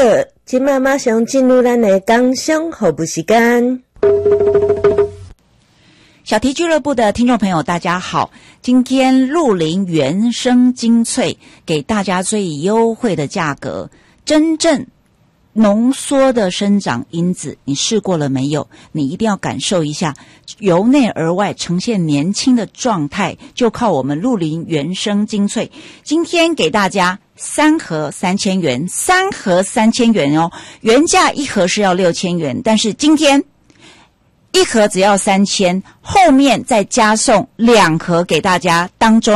现在马上进入咱的工商服务时间。 小题俱乐部的听众朋友大家好，今天鹿林原生精粹给大家最优惠的价格，真正浓缩的生长因子你试过了没有？你一定要感受一下，由内而外呈现年轻的状态，就靠我们鹿林原生精粹。今天给大家3盒3000元，3盒3000元哦，原价1盒是要6000元，但是今天1盒只要3000，后面再加送2盒给大家，当中